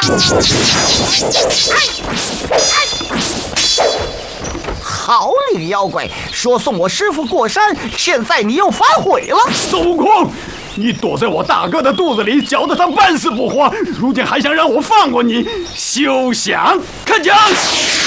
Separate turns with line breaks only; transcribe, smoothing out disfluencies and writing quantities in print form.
好你个妖怪，说送我师傅过山，现在你又反悔了。
孙悟空，你躲在我大哥的肚子里，搅得他半死不活，如今还想让我放过你，休想！看讲！